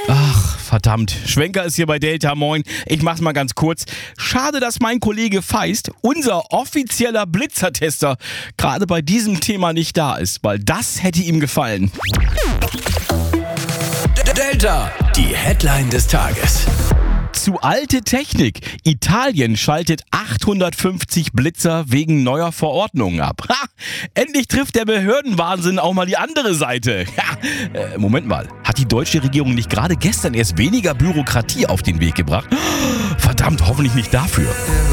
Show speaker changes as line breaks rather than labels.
Ach, verdammt. Schwenker ist hier bei Delta, moin. Ich mach's mal ganz kurz. Schade, dass mein Kollege Feist, unser offizieller Blitzertester, gerade bei diesem Thema nicht da ist, weil das hätte ihm gefallen.
Delta, die Headline des Tages.
Zu alte Technik. Italien schaltet 850 Blitzer wegen neuer Verordnungen ab. Ha! Endlich trifft der Behördenwahnsinn auch mal die andere Seite. Moment mal, hat die deutsche Regierung nicht gerade gestern erst weniger Bürokratie auf den Weg gebracht? Verdammt, hoffentlich nicht dafür.